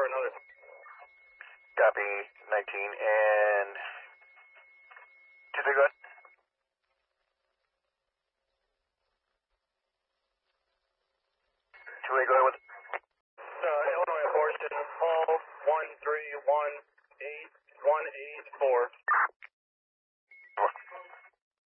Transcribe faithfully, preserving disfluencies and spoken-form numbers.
for another. Copy, nineteen, and two three, go ahead. two eight, go ahead with it. Uh, Illinois abortion, Paul one three one eight one eight four.